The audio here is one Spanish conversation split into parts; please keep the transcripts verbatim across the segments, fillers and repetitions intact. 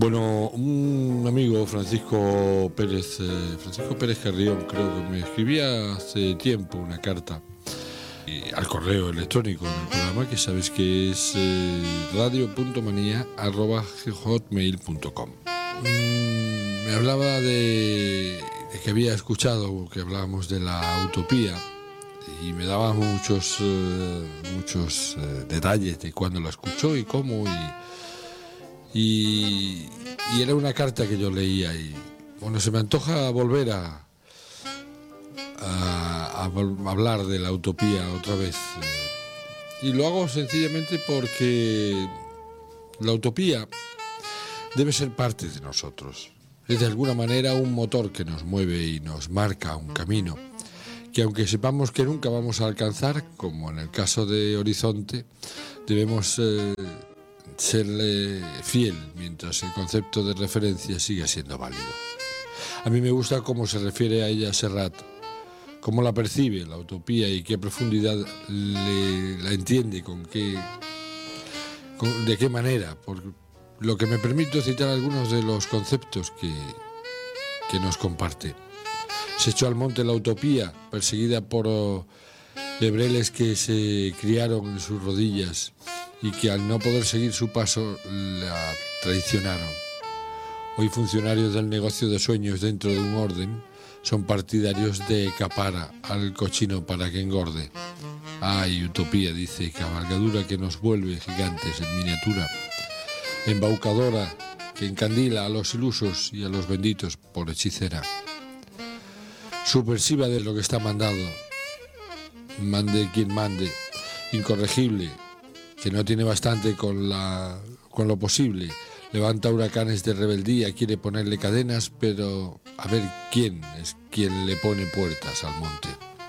Bueno, un amigo, Francisco Pérez, eh, Francisco Pérez Carrión, creo que me escribía hace tiempo una carta eh, al correo electrónico del programa, que sabes que es eh, radio punto manía arroba hotmail punto com. Mm, me hablaba de, de que había escuchado que hablábamos de la utopía y me daba muchos, eh, muchos eh, detalles de cuándo la escuchó y cómo y Y, y era una carta que yo leía y bueno, se me antoja volver a, a, a hablar de la utopía otra vez, y lo hago sencillamente porque la utopía debe ser parte de nosotros, es de alguna manera un motor que nos mueve y nos marca un camino que, aunque sepamos que nunca vamos a alcanzar, como en el caso de Horizonte, debemos eh, serle fiel mientras el concepto de referencia siga siendo válido. A mí me gusta cómo se refiere a ella Serrat, cómo la percibe la utopía y qué profundidad le, la entiende, con qué, con, de qué manera, por lo que me permito citar algunos de los conceptos que, que nos comparte. Se echó al monte la utopía, perseguida por oh, lebreles que se criaron en sus rodillas y que, al no poder seguir su paso, la traicionaron. Hoy, funcionarios del negocio de sueños dentro de un orden son partidarios de capara al cochino para que engorde. Ay, utopía, dice, cabalgadura que nos vuelve gigantes en miniatura, embaucadora que encandila a los ilusos y a los benditos por hechicera, subversiva de lo que está mandado, mande quien mande, incorregible, que no tiene bastante con, la, con lo posible, levanta huracanes de rebeldía, quiere ponerle cadenas, pero a ver quién es quien le pone puertas al monte.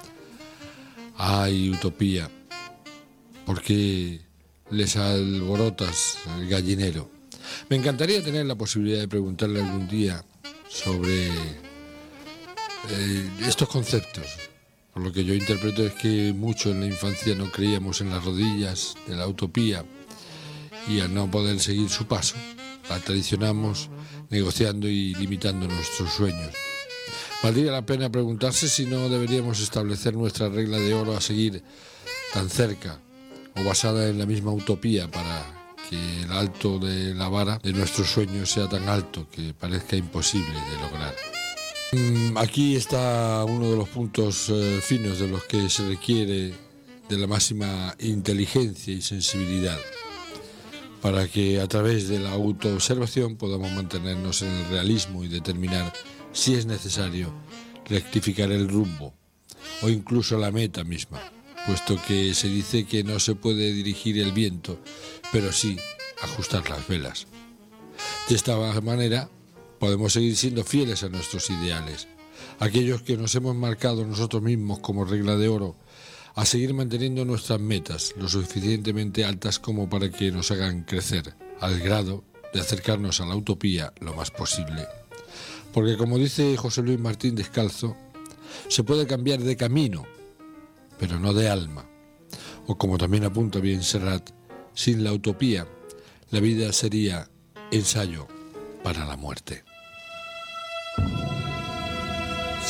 Ay, utopía, ¿por qué les alborotas el gallinero? Me encantaría tener la posibilidad de preguntarle algún día sobre eh, estos conceptos. Por lo que yo interpreto es que mucho en la infancia no creíamos en las rodillas de la utopía y, al no poder seguir su paso, la traicionamos negociando y limitando nuestros sueños. Valdría la pena preguntarse si no deberíamos establecer nuestra regla de oro a seguir tan cerca o basada en la misma utopía, para que el alto de la vara de nuestros sueños sea tan alto que parezca imposible de lograr. Aquí está uno de los puntos eh, finos de los que se requiere de la máxima inteligencia y sensibilidad para que, a través de la autoobservación, podamos mantenernos en el realismo y determinar si es necesario rectificar el rumbo o incluso la meta misma, puesto que se dice que no se puede dirigir el viento, pero sí ajustar las velas. De esta manera podemos seguir siendo fieles a nuestros ideales, aquellos que nos hemos marcado nosotros mismos como regla de oro, a seguir manteniendo nuestras metas lo suficientemente altas como para que nos hagan crecer, al grado de acercarnos a la utopía lo más posible. Porque, como dice José Luis Martín Descalzo, se puede cambiar de camino, pero no de alma. O, como también apunta bien Serrat, sin la utopía, la vida sería ensayo para la muerte.